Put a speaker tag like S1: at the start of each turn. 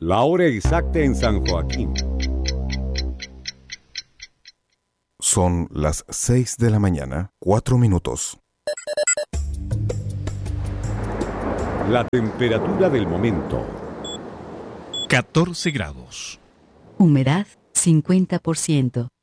S1: La hora exacta en San Joaquín.
S2: Son las 6 de la mañana, 4 minutos.
S1: La temperatura del momento.
S3: 14 grados.
S4: Humedad 50%.